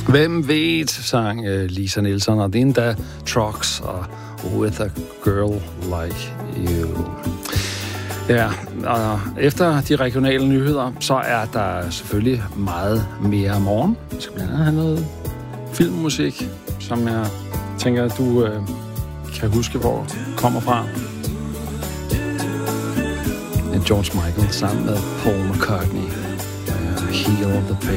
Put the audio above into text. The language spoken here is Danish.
Hvem ved, sang Lisa Nielsen, og det er endda Trucks og With a Girl Like You. Ja, og efter de regionale nyheder, så er der selvfølgelig meget mere morgen. Vi skal blandt andet have noget filmmusik, som jeg tænker, at du kan huske, hvor kommer fra. George Michael sammen med Paul McCartney. Heal the Pain.